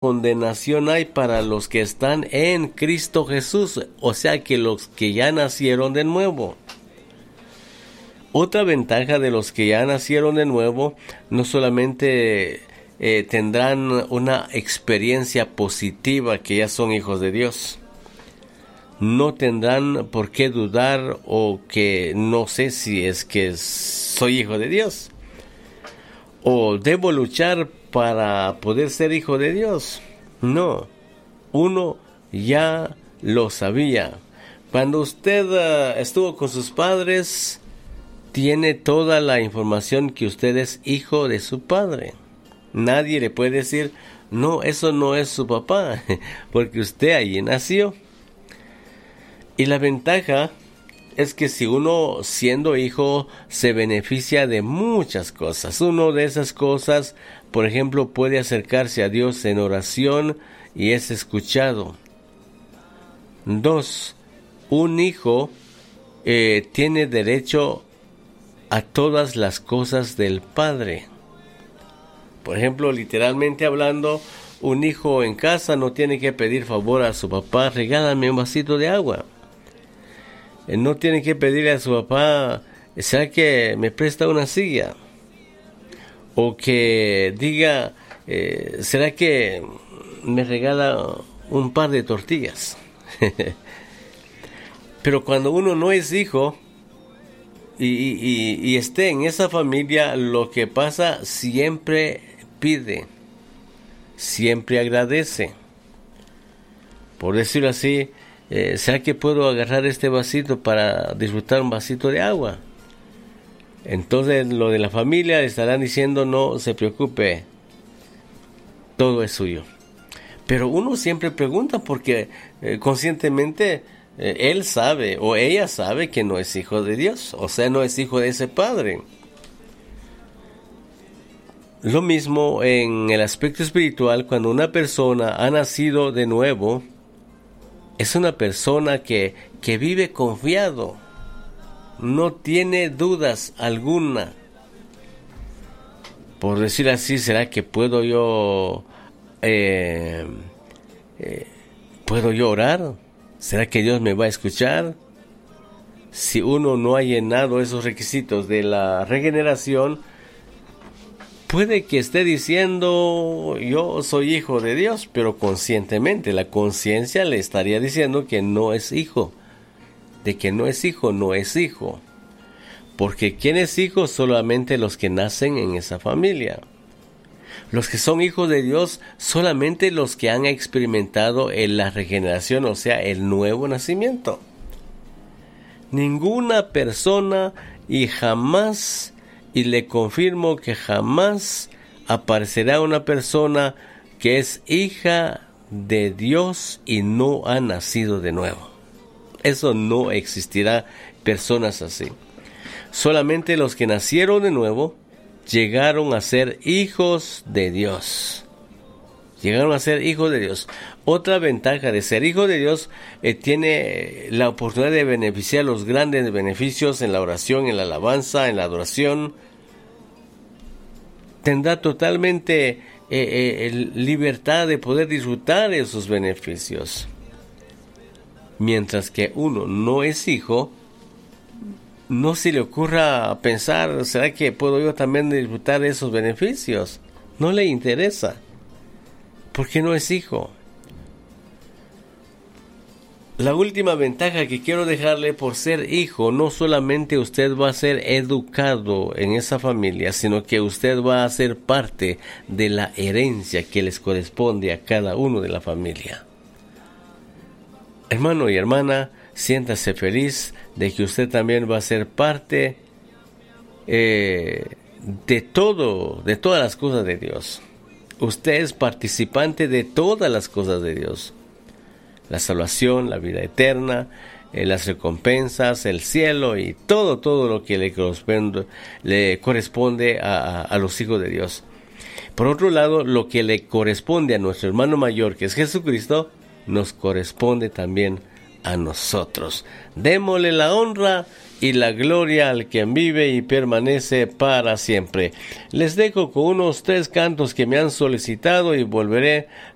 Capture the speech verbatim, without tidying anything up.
condenación hay para los que están en Cristo Jesús, o sea que los que ya nacieron de nuevo. Otra ventaja de los que ya nacieron de nuevo, no solamente eh, tendrán una experiencia positiva que ya son hijos de Dios, no tendrán por qué dudar o que no sé si es que soy hijo de Dios, o debo luchar para poder ser hijo de Dios. No, uno ya lo sabía. Cuando usted uh, estuvo con sus padres, tiene toda la información que usted es hijo de su padre. Nadie le puede decir, no, eso no es su papá, porque usted allí nació. Y la ventaja es que si uno, siendo hijo, se beneficia de muchas cosas. Una de esas cosas, por ejemplo, puede acercarse a Dios en oración y es escuchado. Dos, un hijo eh, tiene derecho a todas las cosas del padre. Por ejemplo, literalmente hablando, un hijo en casa no tiene que pedir favor a su papá, regálame un vasito de agua. No tiene que pedirle a su papá, ¿será que me presta una silla? O que diga, eh, ¿será que me regala un par de tortillas? Pero cuando uno no es hijo y, y, y esté en esa familia, lo que pasa, siempre pide, siempre agradece. Por decirlo así, eh, ¿será que puedo agarrar este vasito para disfrutar un vasito de agua? Entonces lo de la familia le estarán diciendo, no se preocupe, todo es suyo. Pero uno siempre pregunta porque eh, conscientemente eh, él sabe o ella sabe que no es hijo de Dios, o sea, no es hijo de ese padre. Lo mismo en el aspecto espiritual, cuando una persona ha nacido de nuevo, es una persona que, que vive confiado, no tiene dudas alguna. Por decir así, ¿será que puedo yo, eh, eh, puedo yo orar? ¿Será que Dios me va a escuchar? Si uno no ha llenado esos requisitos de la regeneración, puede que esté diciendo, yo soy hijo de Dios, pero conscientemente, la conciencia le estaría diciendo que no es hijo. De que no es hijo, no es hijo. Porque ¿quién es hijo? Solamente los que nacen en esa familia. Los que son hijos de Dios, solamente los que han experimentado en la regeneración, o sea, el nuevo nacimiento. Ninguna persona, y jamás, y le confirmo que jamás aparecerá una persona que es hija de Dios y no ha nacido de nuevo. Eso no existirá, personas así. Solamente los que nacieron de nuevo llegaron a ser hijos de Dios. Llegaron a ser hijos de Dios. Otra ventaja de ser hijo de Dios, eh, tiene la oportunidad de beneficiar los grandes beneficios en la oración, en la alabanza, en la adoración. Tendrá totalmente eh, eh, libertad de poder disfrutar de esos beneficios. Mientras que uno no es hijo, no se le ocurra pensar, ¿será que puedo yo también disfrutar de esos beneficios? No le interesa, porque no es hijo. La última ventaja que quiero dejarle por ser hijo, no solamente usted va a ser educado en esa familia, sino que usted va a ser parte de la herencia que les corresponde a cada uno de la familia. Hermano y hermana, siéntase feliz de que usted también va a ser parte eh, de todo, de todas las cosas de Dios. Usted es participante de todas las cosas de Dios. La salvación, la vida eterna, eh, las recompensas, el cielo y todo, todo lo que le corresponde, le corresponde a, a, a los hijos de Dios. Por otro lado, lo que le corresponde a nuestro hermano mayor, que es Jesucristo, nos corresponde también a nosotros. Démosle la honra y la gloria al quien vive y permanece para siempre. Les dejo con unos tres cantos que me han solicitado y volveré